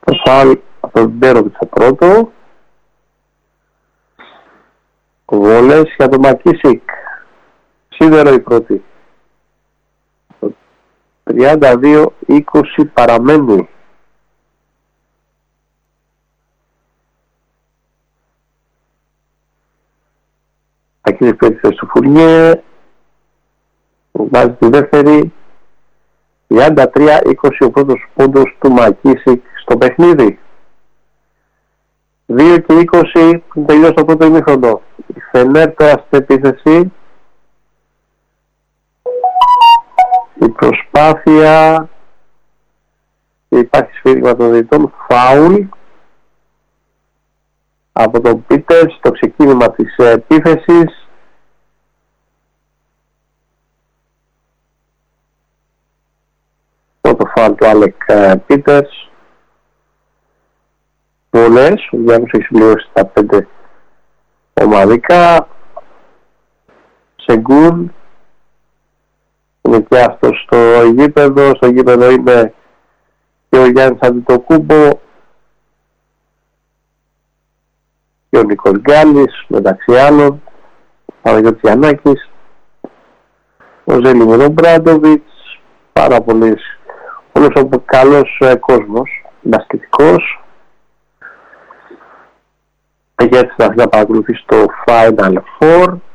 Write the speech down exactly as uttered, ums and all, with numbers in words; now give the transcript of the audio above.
Το φάουλ από τον Μπέροβιτ στο πρώτο. Βόλες για τον Μακίσικ. Σίδερο η πρώτη. τριάντα δύο είκοσι παραμένει. Ακίνης παίρνει θέση του Φουρνιέ. Βάζει τη δεύτερη. τριάντα τρία είκοσι ο πρώτος πόντος του Μακίσικ στο παιχνίδι. δύο και είκοσι πριν τελειώσει το πρώτο ημίχρονο. Η Φενέρ τώρα στην επίθεση. Η προσπάθεια. Υπάρχει σφύριγμα των διαιτητών. Φάουλ από τον Πίτερς στο ξεκίνημα της επίθεσης. Πρώτο φάουλ του Άλεκ Πίτερς. Πολλές, ο Γιάννης έχει συμπληρώσει τα πέντε ομαδικά. Σεγκούν είναι και αυτό στο γήπεδο. Στο γήπεδο είναι και ο Γιάννης Αντιτοκούμπο και ο Νίκος Γκάλης μεταξύ άλλων, ο Παναγιώτης Γιαννάκης, ο Ζέλιμος Μπράντοβιτς, πάρα πολλοί, όλος ο καλός ε, κόσμος, μπασκετικός. Έχει έρθει να παρακολουθήσει το Final Four.